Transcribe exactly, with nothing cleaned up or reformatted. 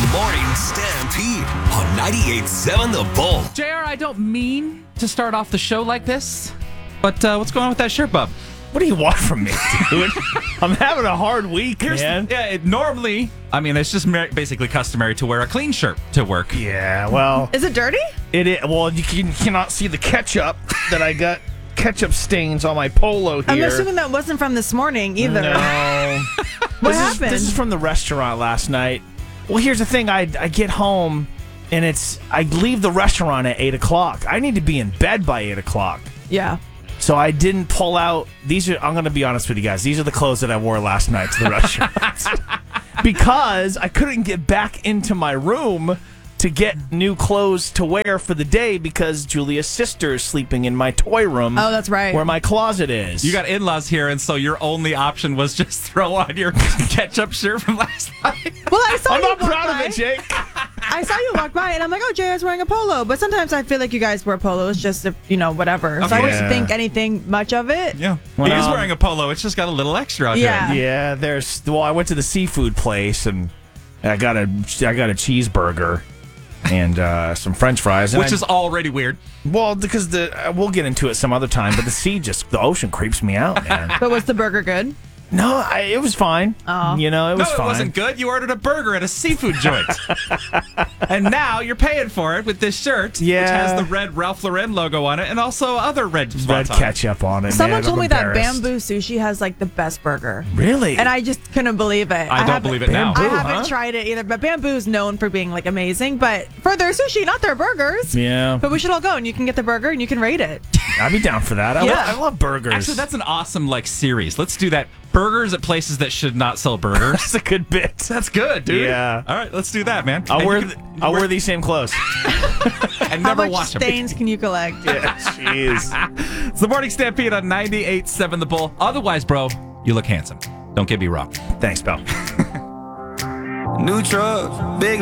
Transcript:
Morning Stampede on ninety-eight point seven The Bull. J R, I don't mean to start off the show like this, but uh, what's going on with that shirt, bub? What do you want from me, dude? I'm having a hard week, Here's man. The, yeah, it, normally, I mean, it's just mer- basically customary to wear a clean shirt to work. Yeah, well, Is it dirty? it is. Well, you, can, you cannot see the ketchup that I got. Ketchup stains on my polo here. I'm assuming that wasn't from this morning either. No. What this happened? Is, this is from the restaurant last night. Well, here's the thing. I, I get home, and it's I leave the restaurant at eight o'clock. I need to be in bed by eight o'clock. Yeah. So I didn't pull out. These are. I'm going to be honest with you guys. These are the clothes that I wore last night to the restaurant. Because I couldn't get back into my room to get new clothes to wear for the day because Julia's sister is sleeping in my toy room. Oh, that's right. Where my closet is. You got in-laws here, and so your only option was just throw on your ketchup shirt from last night. Well, I saw I'm you not walk proud by. of it, Jake. I saw you walk by, and I'm like, oh, J R's wearing a polo. But sometimes I feel like you guys wear polos just to, you know, whatever. So I Okay. didn't Yeah. think anything much of it. Yeah. Well, he is um, wearing a polo. It's just got a little extra on Yeah. it. Yeah, there's. Well, I went to the seafood place and I got a I got a cheeseburger and uh, some French fries, and Which I- is already weird. well because the uh, we'll get into it some other time. But the sea just the ocean creeps me out, man. But was the burger good? No, I, it was fine. Oh. You know, it No, was it fine. wasn't good. You ordered a burger at a seafood joint. And now you're paying for it with this shirt, which Yeah. has the red Ralph Lauren logo on it and also other red Red spots on it. ketchup on it. Someone man. told I'm me that embarrassed. Bamboo Sushi has like the best burger. Really? And I just couldn't believe it. I don't haven't- believe it now. I Bamboo, haven't huh? tried it either, but Bamboo's known for being like amazing. But for their sushi, not their burgers. Yeah. But we should all go, and you can get the burger, and you can rate it. I'd be down for that. I, Yeah. love, I love burgers. Actually, that's an awesome like series. Let's do that. Burgers at places that should not sell burgers. that's a good bit. That's good, dude. Yeah. All right, let's do that, man. I'll And wear you th- can- I'll wear these same clothes. and How never much wash them. stains can you collect? Yeah, jeez. It's the Morning Stampede on ninety-eight point seven The Bull. Otherwise, bro, you look handsome. Don't get me wrong. Thanks, pal. New truck, big